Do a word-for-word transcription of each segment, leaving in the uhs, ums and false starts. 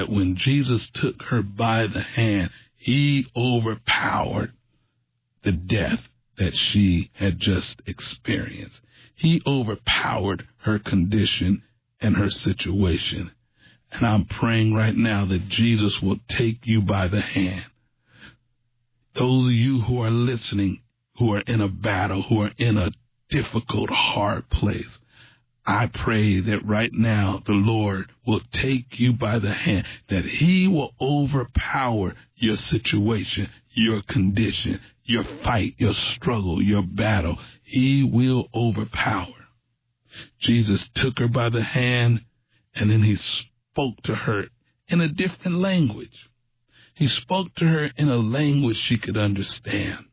that when Jesus took her by the hand, he overpowered the death that she had just experienced. He overpowered her condition and her situation. And I'm praying right now that Jesus will take you by the hand. Those of you who are listening, who are in a battle, who are in a difficult, hard place, I pray that right now the Lord will take you by the hand, that he will overpower your situation, your condition, your fight, your struggle, your battle. He will overpower. Jesus took her by the hand, and then he spoke to her in a different language. He spoke to her in a language she could understand.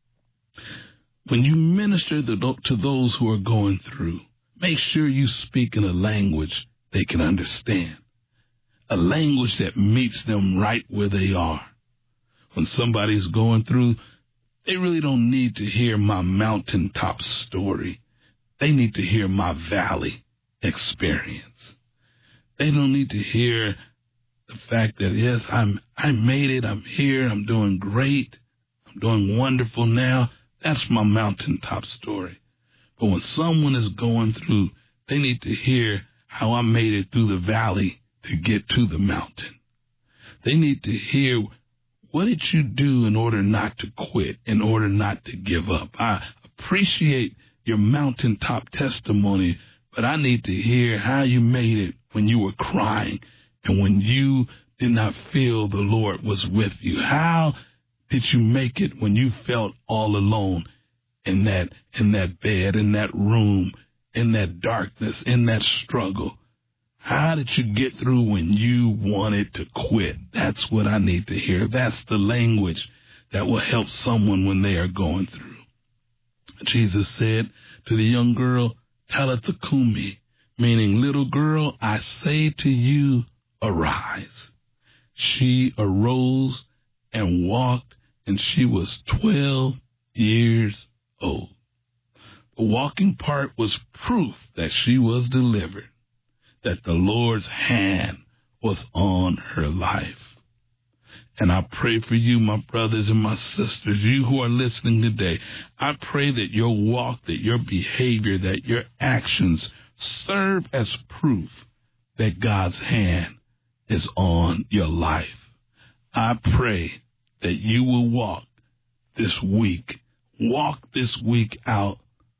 When you minister to those who are going through, make sure you speak in a language they can understand, a language that meets them right where they are. When somebody's going through, they really don't need to hear my mountaintop story. They need to hear my valley experience. They don't need to hear the fact that, yes, I'm, I made it, I'm here, I'm doing great, I'm doing wonderful now. That's my mountaintop story. But when someone is going through, they need to hear how I made it through the valley to get to the mountain. They need to hear, what did you do in order not to quit, in order not to give up? I appreciate your mountaintop testimony, but I need to hear how you made it when you were crying and when you did not feel the Lord was with you. How did you make it when you felt all alone in that in that bed, in that room, in that darkness, in that struggle? How did you get through when you wanted to quit? That's what I need to hear. That's the language that will help someone when they are going through. Jesus said to the young girl, Talitha Kumi, meaning, little girl, I say to you, arise. She arose and walked, and she was twelve years old. The walking part was proof that she was delivered, that the Lord's hand was on her life. And I pray for you, my brothers and my sisters, you who are listening today. I pray that your walk, that your behavior, that your actions serve as proof that God's hand is on your life. I pray that you will walk this week, walk this week out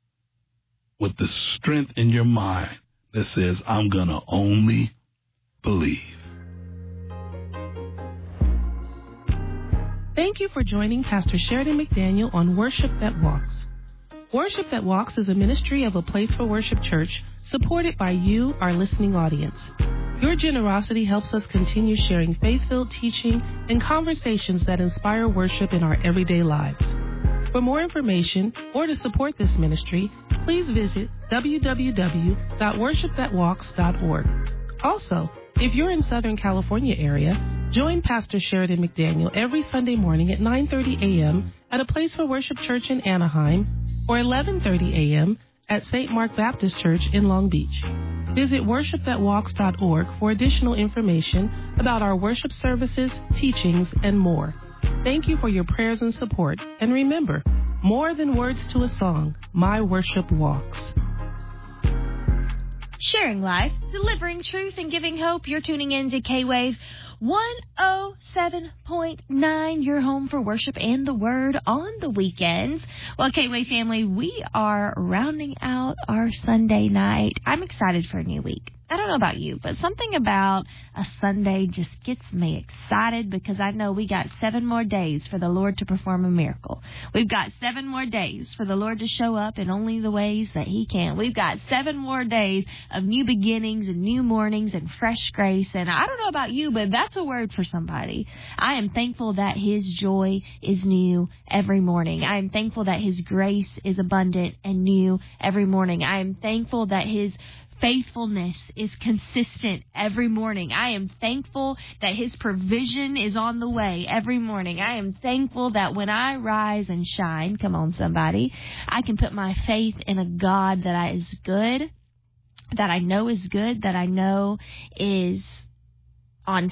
with the strength in your mind that says, I'm going to only believe. Thank you for joining Pastor Sheridan McDaniel on Worship That Walks. Worship That Walks is a ministry of A Place for Worship Church, supported by you, our listening audience. Your generosity helps us continue sharing faith-filled teaching and conversations that inspire worship in our everyday lives. For more information or to support this ministry, please visit w w w dot worship that walks dot org. Also, if you're in Southern California area, join Pastor Sheridan McDaniel every Sunday morning at nine thirty a.m. at A Place for Worship Church in Anaheim or eleven thirty a.m. at Saint Mark Baptist Church in Long Beach. Visit worship that walks dot org for additional information about our worship services, teachings, and more. Thank you for your prayers and support. And remember, more than words to a song, my worship walks. Sharing life, delivering truth, and giving hope. You're tuning in to K-Wave one oh seven point nine, your home for worship and the word on the weekends. Well, K-Wave family, we are rounding out our Sunday night. I'm excited for a new week. I don't know about you, but something about a Sunday just gets me excited because I know we got seven more days for the Lord to perform a miracle. We've got seven more days for the Lord to show up in only the ways that He can. We've got seven more days of new beginnings and new mornings and fresh grace. And I don't know about you, but that's a word for somebody. I am thankful that His joy is new every morning. I am thankful that His grace is abundant and new every morning. I am thankful that His faithfulness is consistent every morning. I am thankful that His provision is on the way every morning. I am thankful that when I rise and shine, come on somebody, I can put my faith in a God that is good, that I know is good, that I know is on time.